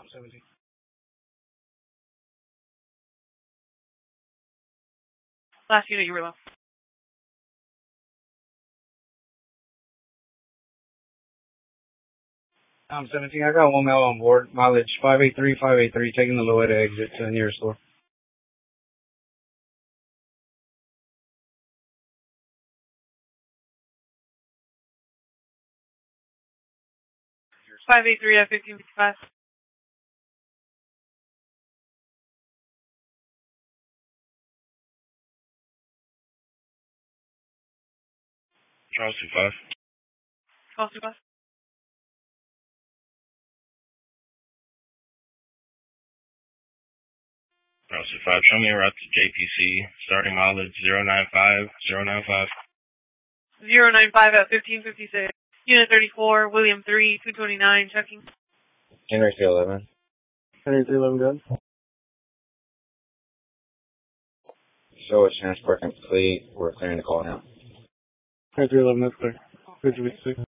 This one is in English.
I'm 17. Last unit, you were low. I'm 17. I got one male on board. Mileage 583, taking the Loeta exit to the nearest store. Here's 583 at 1555. Charles 25. Call 25. Charles 25. Show me a route to JPC. Starting mileage 095. 095 at 1556. Unit 34, William 3, 229, checking. Henry 311. Henry 311, good. Show us transport complete. We're clearing the call now. Henry 311, that's clear. Good to be